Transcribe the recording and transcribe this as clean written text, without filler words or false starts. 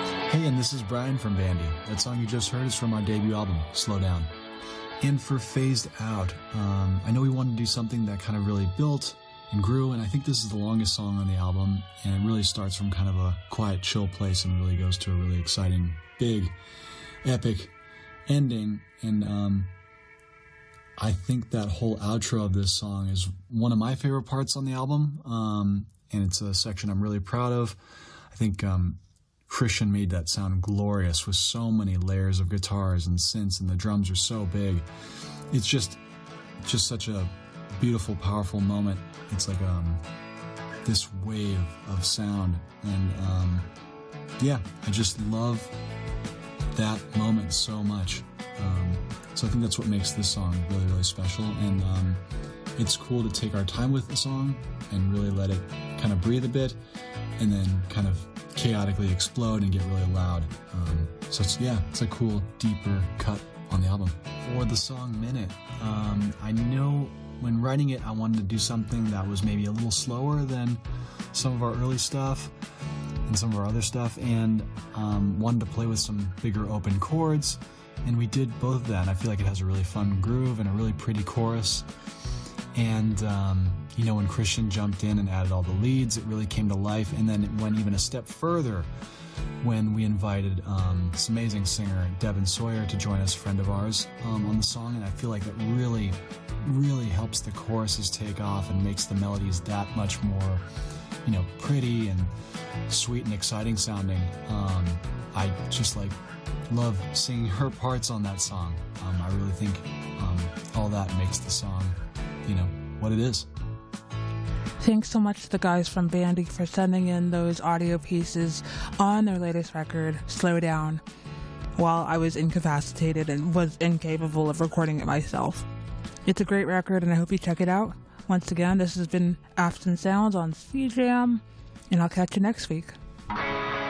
Hey, and this is Brian from Bandy. That song you just heard is from our debut album, Slow Down. And for Phased Out, I know we wanted to do something that kind of really built and grew, and I think this is the longest song on the album, and it really starts from kind of a quiet, chill place and really goes to a really exciting, big, epic ending. And I think that whole outro of this song is one of my favorite parts on the album, and it's a section I'm really proud of. I think Christian made that sound glorious with so many layers of guitars and synths, and the drums are so big. It's just such a beautiful, powerful moment. It's like this wave of sound, and yeah, I just love that moment so much. So I think that's what makes this song really, really special, and it's cool to take our time with the song and really let it kind of breathe a bit, and then kind of chaotically explode and get really loud. So it's a cool, deeper cut on the album. For the song Minute, I know when writing it, I wanted to do something that was maybe a little slower than some of our early stuff and some of our other stuff, and wanted to play with some bigger open chords, and we did both of that. And I feel like it has a really fun groove and a really pretty chorus. And when Christian jumped in and added all the leads, it really came to life. And then it went even a step further when we invited this amazing singer, Devin Sawyer, to join us, a friend of ours, on the song. And I feel like that really, really helps the choruses take off and makes the melodies that much more, pretty and sweet and exciting sounding. I just love singing her parts on that song. I really think all that makes the song what it is. Thanks so much to the guys from Bandy for sending in those audio pieces on their latest record, Slow Down, while I was incapacitated and was incapable of recording it myself. It's a great record, and I hope you check it out. Once again, this has been Afton Sounds on CJAM, and I'll catch you next week.